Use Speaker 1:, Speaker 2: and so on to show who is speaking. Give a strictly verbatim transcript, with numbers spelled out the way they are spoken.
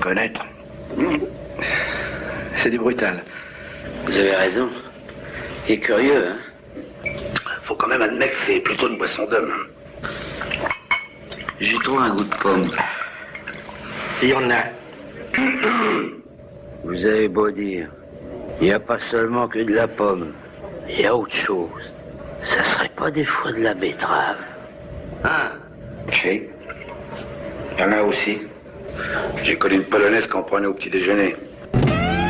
Speaker 1: reconnaître. C'est du brutal.
Speaker 2: Vous avez raison. Il est curieux, hein.
Speaker 1: Faut quand même admettre que c'est plutôt une boisson d'homme.
Speaker 2: J'y trouve un goût de pomme.
Speaker 1: Il y en a.
Speaker 2: Vous avez beau dire, il n'y a pas seulement que de la pomme. Il y a autre chose. Ça serait pas des fois de la betterave?
Speaker 1: Ah, si. Il y en a aussi. J'ai connu une polonaise qu'on prenait au petit déjeuner.